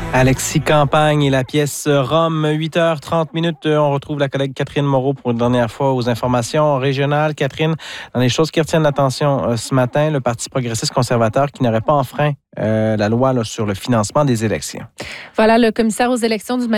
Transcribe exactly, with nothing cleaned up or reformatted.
Alexis Campagne et la pièce Rome, huit heures trente minutes. On retrouve la collègue Catherine Moreau pour une dernière fois aux informations régionales. Catherine, dans les choses qui retiennent l'attention euh, ce matin, le Parti progressiste conservateur qui n'aurait pas enfreint euh, la loi là, sur le financement des élections. Voilà, le commissaire aux élections du